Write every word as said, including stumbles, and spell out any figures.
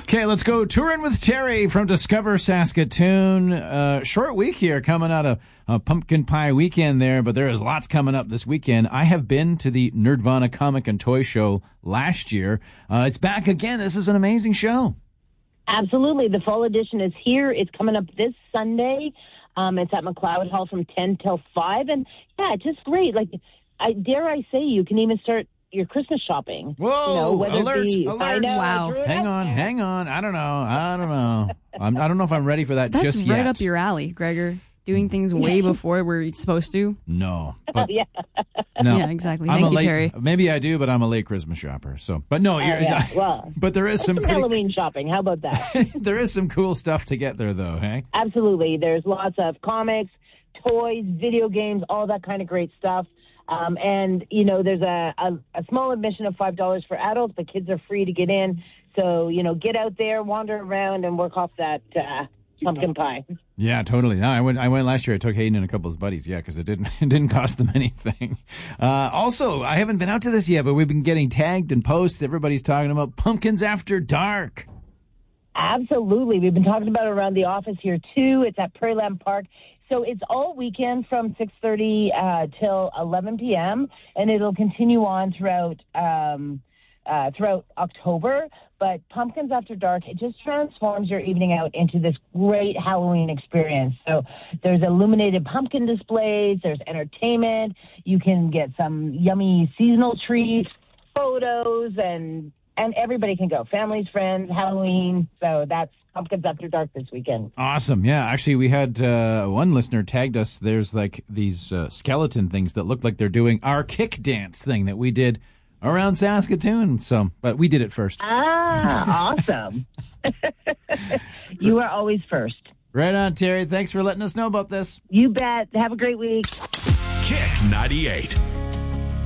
Okay, let's go touring with Terry from Discover Saskatoon. Uh, short week here coming out of uh, Pumpkin Pie Weekend there, but there is lots coming up this weekend. I have been to the Nerdvana Comic and Toy Show last year. Uh, it's back again. This is an amazing show. Absolutely. The fall edition is here. It's coming up this Sunday. Um, it's at McLeod Hall from ten till five. And, yeah, it's just great. Like, I dare I say you can even start your Christmas shopping. Whoa, you know, whether alert, it be, alert. I know, Wow. I drew it Hang out on, there. hang on. I don't know. I don't know. I'm, I don't know if I'm ready for that That's just yet. right up your alley, Gregor. Doing things way before we're supposed to. No. But, Yeah. no. Yeah, exactly. I'm Thank a you, late, Terry. Maybe I do, but I'm a late Christmas shopper. So, but no, you're, Oh, yeah. Well, but there is some some pretty, Halloween shopping. How about that? there is some cool stuff to get there, though. Hey. Absolutely. There's lots of comics, toys, video games, all that kind of great stuff. Um, and, you know, there's a, a, a small admission of five dollars for adults, but kids are free to get in. So, you know, get out there, wander around, and work off that uh, pumpkin pie. Yeah, totally. No, I went. I went last year. I took Hayden and a couple of his buddies. Yeah, because it didn't. It didn't cost them anything. Uh, also, I haven't been out to this yet, but we've been getting tagged and posts. Everybody's talking about Pumpkins After Dark. Absolutely. We've been talking about it around the office here, too. It's at Prairieland Park. So it's all weekend from six thirty uh, till eleven p.m., and it'll continue on throughout um, uh, throughout October. But Pumpkins After Dark, it just transforms your evening out into this great Halloween experience. So there's illuminated pumpkin displays, there's entertainment, you can get some yummy seasonal treats, photos, and and everybody can go. Families, friends, Halloween. So that's Pumpkins After Dark this weekend. Awesome. Yeah, actually, we had uh, one listener tagged us. There's like these uh, skeleton things that look like they're doing our kick dance thing that we did around Saskatoon. So, but we did it first. Ah, awesome. You are always first. Right on, Terry. Thanks for letting us know about this. You bet. Have a great week. Kick ninety-eight.